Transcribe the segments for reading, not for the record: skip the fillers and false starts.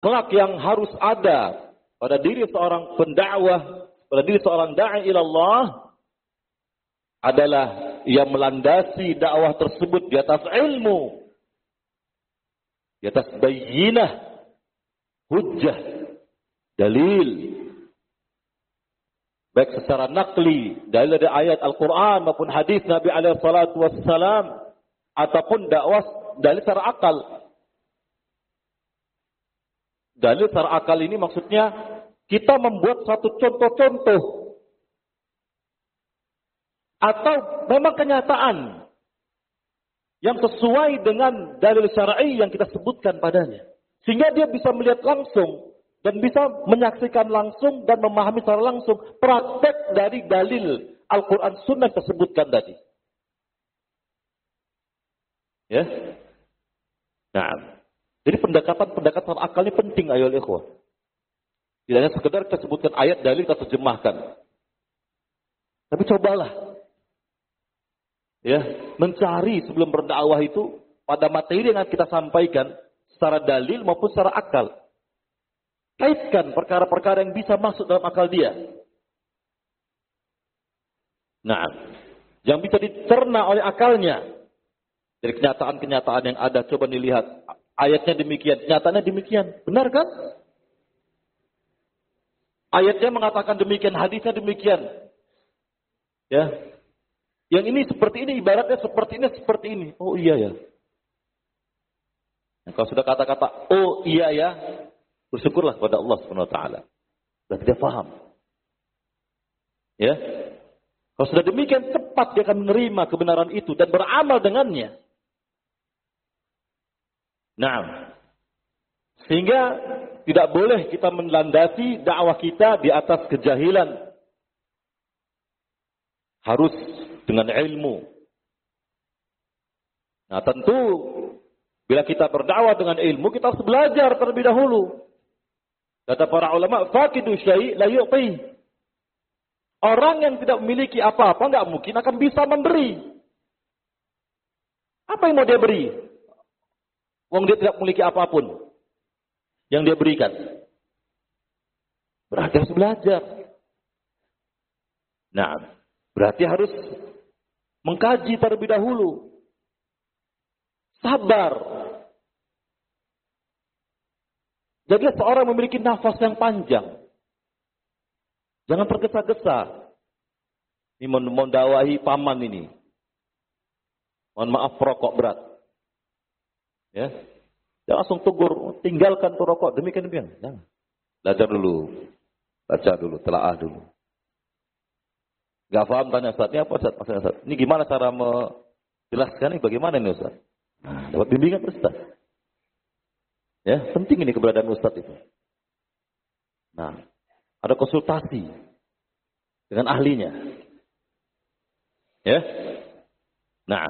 kelak yang harus ada pada diri seorang pendakwah, pada diri seorang da'i ilallah adalah yang melandasi dakwah tersebut di atas ilmu, di atas bayyinah, hujjah, dalil, baik secara nakli, dalil dari ayat Al-Quran maupun hadis Nabi alaihi salatu wassalam, ataupun dakwah dalil secara akal. Dalil secara akal ini maksudnya kita membuat satu contoh-contoh atau memang kenyataan yang sesuai dengan dalil syar'i yang kita sebutkan padanya. Sehingga dia bisa melihat langsung dan bisa menyaksikan langsung dan memahami secara langsung praktek dari dalil Al-Quran Sunnah tersebutkan tadi. Ya. Nah, jadi pendekatan akal ini penting ayo ikhwah. Tidak hanya sekedar kita sebutkan ayat dalil kita terjemahkan. Tapi cobalah ya, mencari sebelum berdakwah itu pada materi yang kita sampaikan secara dalil maupun secara akal. Kaitkan perkara-perkara yang bisa masuk dalam akal dia. Nah, yang bisa dicerna oleh akalnya dari kenyataan-kenyataan yang ada. Coba dilihat ayatnya demikian, kenyataannya demikian, benar kan? Ayatnya mengatakan demikian, hadisnya demikian. Ya. Yang ini seperti ini, ibaratnya seperti ini. Oh iya ya. Nah, kalau sudah kata-kata, oh iya ya, bersyukurlah kepada Allah SWT. Sudah tidak paham. Ya. Kalau sudah demikian, cepat dia akan menerima kebenaran itu dan beramal dengannya. Nah, sehingga tidak boleh kita melandasi dakwah kita di atas kejahilan. Harus dengan ilmu. Nah tentu bila kita berdakwah dengan ilmu kita harus belajar terlebih dahulu. Kata para ulama, faqidu syai' la yu'ti. Orang yang tidak memiliki apa-apa enggak mungkin akan bisa memberi. Apa yang mau dia beri? Wong dia tidak memiliki apapun yang dia berikan. Berarti harus belajar. Nah, berarti harus mengkaji terlebih dahulu. Sabar. Jadilah seorang memiliki nafas yang panjang. Jangan tergesa-gesa. Ini mendawahi paman ini. Mohon maaf, rokok berat. Ya. Jangan langsung tegur, tinggalkan tuh rokok. Demikian. Jangan. Belajar dulu. Baca dulu, telaah dulu. Gak paham, tanya Ustaz, ini apa Ustaz? Ustaz, ini gimana cara menjelaskan ini? Bagaimana ini Ustaz? Nah, dapat bimbingan Ustaz. Ya, penting ini keberadaan Ustaz itu. Nah, ada konsultasi dengan ahlinya. Ya. Nah.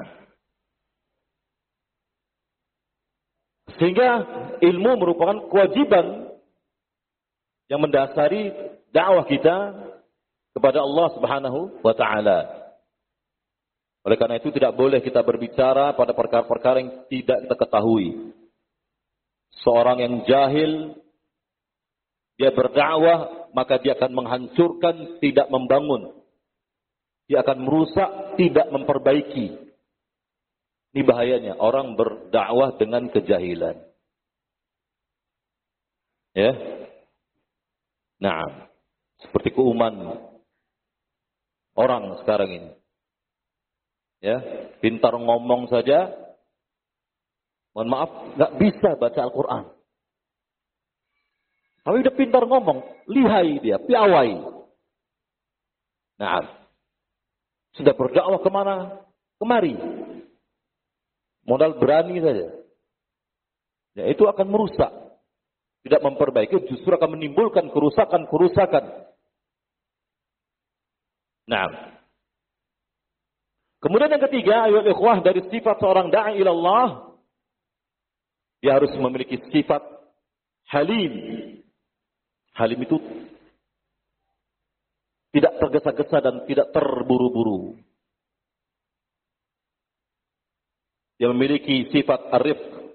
Sehingga ilmu merupakan kewajiban yang mendasari dakwah kita kepada Allah Subhanahu wa taala. Oleh karena itu tidak boleh kita berbicara pada perkara-perkara yang tidak kita ketahui. Seorang yang jahil dia berdakwah, maka dia akan menghancurkan, tidak membangun. Dia akan merusak, tidak memperbaiki. Ini bahayanya orang berdakwah dengan kejahilan. Ya. Nah, seperti keumuman orang sekarang ini. Ya, pintar ngomong saja, mohon maaf, nggak bisa baca Al-Quran. Tapi udah pintar ngomong, lihai dia, piawai. Nah, sudah berdakwah kemana? Kemari. Modal berani saja. Ya, itu akan merusak. Tidak memperbaiki, justru akan menimbulkan kerusakan-kerusakan. Nah, kemudian yang ketiga, ayat ikhwah, dari sifat seorang da'i ilallah, dia harus memiliki sifat halim. Halim itu tidak tergesa-gesa dan tidak terburu-buru. Dia memiliki sifat arif,